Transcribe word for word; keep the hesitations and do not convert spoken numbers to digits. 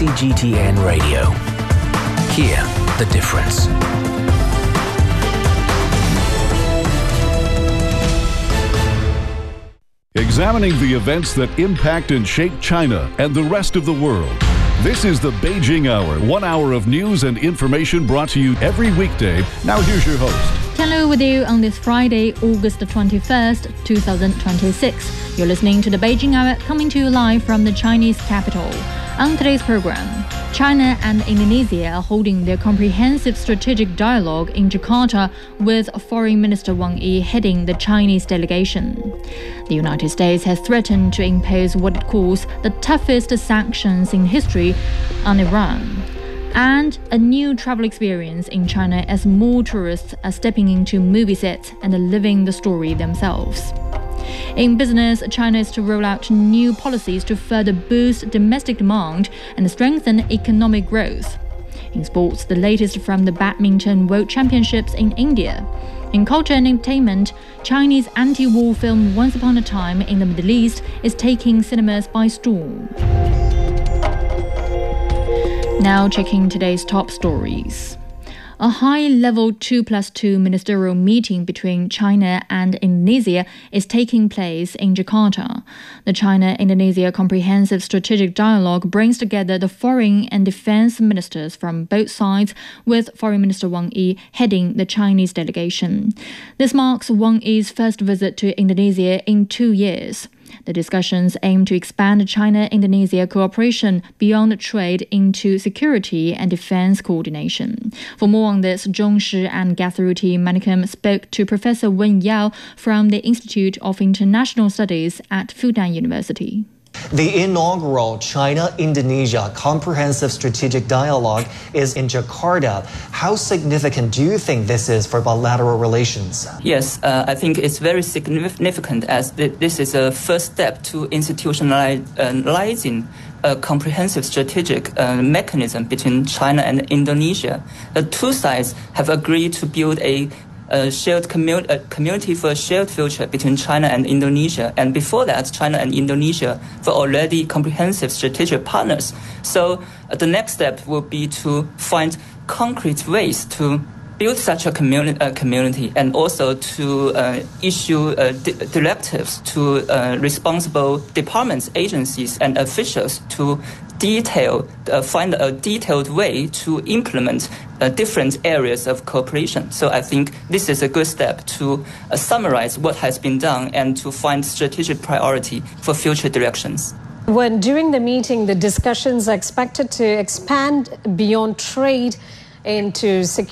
C G T N Radio. Hear the difference. Examining the events that impact and shape China and the rest of the world. This is the Beijing Hour, one hour of news and information brought to you every weekday. Now here's your host. Hello with you on this Friday, August twenty-first, twenty twenty-six. You're listening to the Beijing Hour, coming to you live from the Chinese capital. On today's program, China and Indonesia are holding their comprehensive strategic dialogue in Jakarta, with Foreign Minister Wang Yi heading the Chinese delegation. The United States has threatened to impose what it calls the toughest sanctions in history on Iran. And a new travel experience in China as more tourists are stepping into movie sets and living the story themselves. In business, China is to roll out new policies to further boost domestic demand and strengthen economic growth. In sports, the latest from the Badminton World Championships in India. In culture and entertainment, Chinese anti-war film Once Upon a Time in the Middle East is taking cinemas by storm. Now checking today's top stories. A high-level two plus two ministerial meeting between China and Indonesia is taking place in Jakarta. The China-Indonesia Comprehensive Strategic Dialogue brings together the foreign and defense ministers from both sides, with Foreign Minister Wang Yi heading the Chinese delegation. This marks Wang Yi's first visit to Indonesia in two years. The discussions aim to expand China-Indonesia cooperation beyond trade into security and defense coordination. For more on this, Zhong Shi and Gatharuti Manickam spoke to Professor Wen Yao from the Institute of International Studies at Fudan University. The inaugural China-Indonesia Comprehensive Strategic Dialogue is in Jakarta. How significant do you think this is for bilateral relations? Yes, uh, I think it's very significant, as th- this is a first step to institutionalizing a comprehensive strategic uh, mechanism between China and Indonesia. The two sides have agreed to build a A shared commu- a community for a shared future between China and Indonesia. And before that, China and Indonesia were already comprehensive strategic partners. So uh, the next step will be to find concrete ways to build such a communi- uh, community, and also to uh, issue uh, di- directives to uh, responsible departments, agencies, and officials to detail, uh, find a detailed way to implement uh, different areas of cooperation. So I think this is a good step to uh, summarize what has been done and to find strategic priority for future directions. When during the meeting, the discussions are expected to expand beyond trade into security.